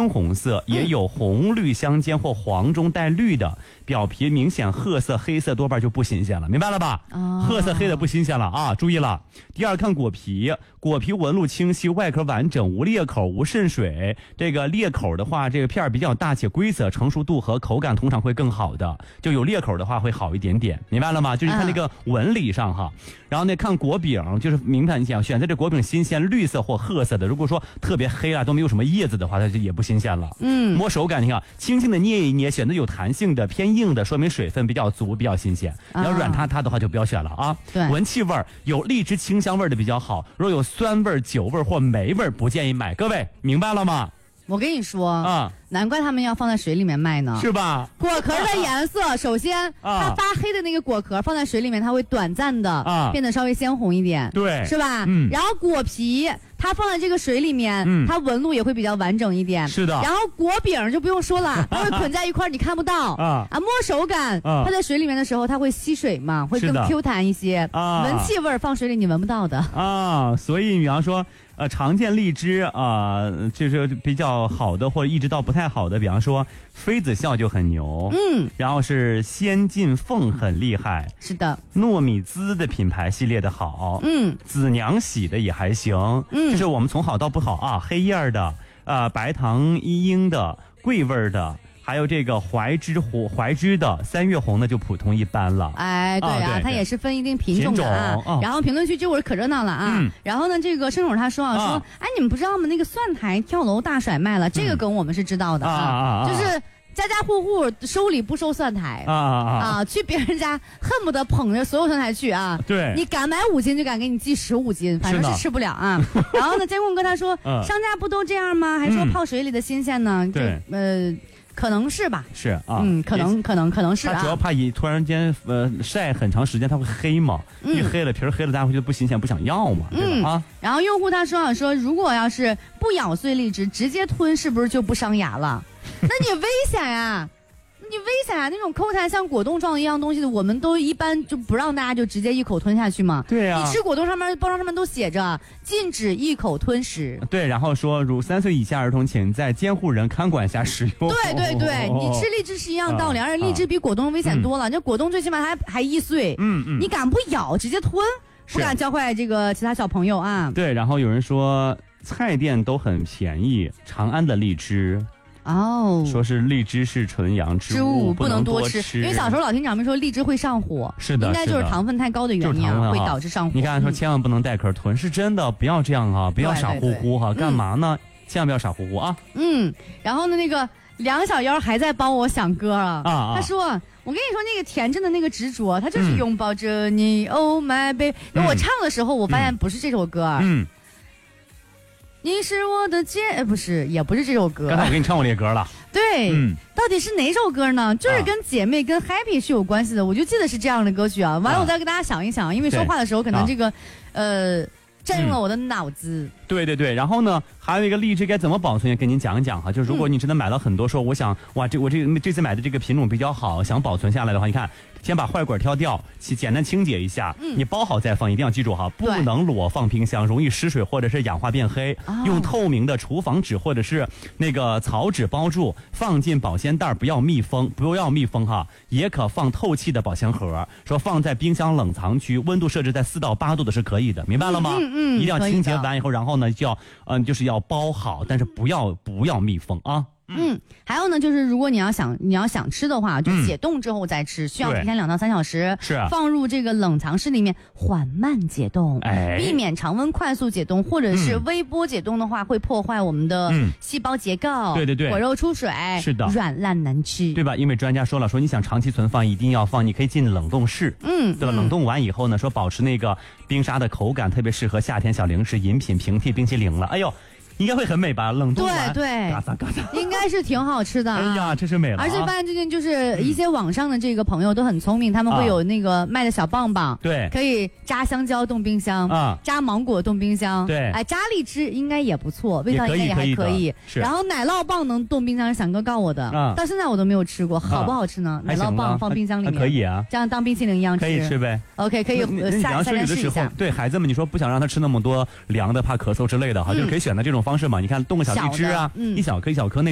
鲜红色，也有红绿相间或黄中带绿的，表皮明显褐色、黑色多半就不新鲜了，明白了吧？褐色黑的不新鲜了啊，注意了。第二，看果皮，果皮纹路清晰，外壳完整，无裂口，无渗水。这个裂口的话，这个片儿比较大且规则，成熟度和口感通常会更好的，就有裂口的话会好一点点，明白了吗？就是看那个纹理上哈。然后呢，看果柄，就是明白你想选择这果柄新鲜，绿色或褐色的。如果说特别黑啊，都没有什么叶子的话，它就也不新鲜了。摸手感，你看，轻轻的捏一捏，选择有弹性的、偏硬的，说明水分比较足，比较新鲜。要软塌塌的话就不要选了啊。 对， 闻气味有荔枝清香味的比较好，若有酸味、酒味或霉味不建议买。各位明白了吗？ 我跟你说啊，难怪他们要放在水里面卖呢， 是吧？ 果壳的颜色，首先它发黑的那个果壳放在水里面，它会短暂的变得稍微鲜红一点， 对， 是吧？然后果皮它放在这个水里面，它纹路也会比较完整一点， 是的。 然后果柄就不用说了，它会捆在一块，你看不到摸手感，它在水里面的时候它会吸水嘛，会更 Q 弹一些。闻气味放水里你闻不到的啊，所以比方说。常见荔枝就是比较好的或者一直到不太好的，比方说妃子笑就很牛，然后是先进凤很厉害， 是的， 糯米滋的品牌系列的好，紫娘喜的也还行，就是我们从好到不好啊，黑叶的，白糖一英的，桂味的。还有这个怀芝的3月红的就普通一般了， 哎，对啊，它也是分一定品种的啊。然后评论区这会儿可热闹了啊。然后呢，这个盛总他说哎，你们不知道吗？那个蒜苔跳楼大甩卖了，这个梗我们是知道的啊，就是家家户户收礼不收蒜苔去别人家恨不得捧着所有蒜苔去啊。 对， 你敢买5斤就敢给你寄15斤，反正是吃不了啊。然后呢，监控哥他说，商家不都这样吗？还说泡水里的新鲜呢？ 对， 可能是吧， 是啊， 可能是啊。 它主要怕突然间晒很长时间，它会黑嘛，一黑了皮儿黑了，大家会觉得不新鲜，不想要嘛，对吧？ 然后用户他说，如果要是不咬碎荔枝直接吞，是不是就不伤牙了？那你危险呀！那种口弹像果冻状一样东西的，我们都一般就不让大家就直接一口吞下去嘛。 对啊， 你吃果冻上面包装上面都写着禁止一口吞食。 对，然后说如3岁以下儿童请在监护人看管下使用。 对，你吃荔枝是一样道理，而且荔枝比果冻危险多了。这果冻最起码还易碎，你敢不咬直接吞，不敢教坏这个其他小朋友啊。 对，然后有人说菜店都很便宜，长安的荔枝。说是荔枝是纯阳之物， 不能多吃，因为小时候老听长辈说荔枝会上火， 是的， 应该就是糖分太高的原因会导致上火。 你看说千万不能带壳吞，是真的，不要这样啊，不要傻乎乎哈，干嘛呢？千万不要傻乎乎啊。 然后呢，那个梁小妖还在帮我想歌他说。我跟你说，那个田震的那个执着，他就是拥抱着你，Oh my baby。我唱的时候，我发现不是这首歌。你是我的不是，也不是这首歌。 刚才我给你唱过这歌了。 对，到底是哪首歌呢？就是跟姐妹、跟 happy 是有关系的。我就记得是这样的歌曲啊。完了，我再给大家想一想，因为说话的时候可能这个，占用了我的脑子。 对，然后呢，还有一个荔枝该怎么保存，也跟您讲一讲哈。就是如果你真的买了很多，说我想我这次买的这个品种比较好，想保存下来的话，你看。先把坏管挑掉，简单清洁一下，你包好再放，一定要记住哈，不能裸放冰箱，容易失水或者是氧化变黑。用透明的厨房纸或者是那个草纸包住，放进保鲜袋，不要密封哈，也可放透气的保鲜盒，说放在冰箱冷藏区，温度设置在4到8度的是可以的，明白了吗？一定要清洁完以后，然后呢就要就是要包好，但是不要密封啊。 还有呢，就是如果你要想吃的话，就解冻之后再吃，需要提前2到3小时， 是放入这个冷藏室里面缓慢解冻，避免常温快速解冻或者是微波解冻的话，会破坏我们的细胞结构， 对， 果肉出水， 是的， 软烂难吃， 对吧？因为专家说了，说你想长期存放，一定要放，你可以进冷冻室，对吧？冷冻完以后呢，说保持那个冰沙的口感，特别适合夏天小零食、饮品、平替冰淇淋了。哎呦。应该会很美吧？冷冻完对， 嘎撒嘎撒， 应该是挺好吃的。 哎呀，真是美了！ 而且发现最近就是一些网上的这个朋友都很聪明，他们会有那个卖的小棒棒， 对， 可以扎香蕉冻冰箱扎芒果冻冰箱， 对， 扎荔枝应该也不错，味道应该也还可以。然后奶酪棒能冻冰箱，响哥告我的，到现在我都没有吃过，好不好吃呢？奶酪棒放冰箱里面可以啊， 这样当冰淇淋一样吃， 可以吃呗。 OK， 可以下单试一下。 对孩子们，你说不想让他吃那么多凉的，怕咳嗽之类的哈，就可以选择这种方式嘛。你看冻个小荔枝啊，一小颗一小颗那。